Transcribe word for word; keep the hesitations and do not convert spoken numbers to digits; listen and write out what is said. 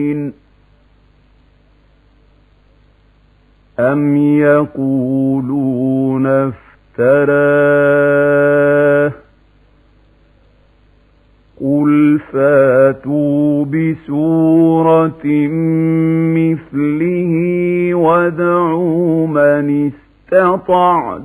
أَمْ يَقُولُونَ افْتَرَاهُ قُلْ فَأْتُوا بِسُورَةٍ مِثْلِهِ وَادْعُوا مَنِ اسْتَطَعْتُم